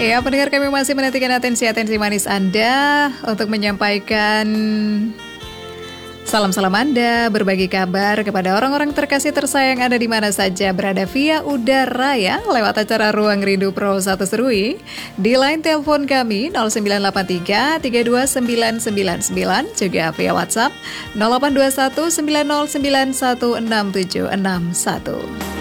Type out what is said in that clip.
Ya, pendengar kami masih menantikan atensi manis Anda untuk menyampaikan salam-salam Anda, berbagi kabar kepada orang-orang terkasih tersayang Anda di mana saja berada via udara ya, lewat acara Ruang Rindu Pro 1 Serui. Di line telepon kami 0983 329999, juga via WhatsApp 0821 909 16761.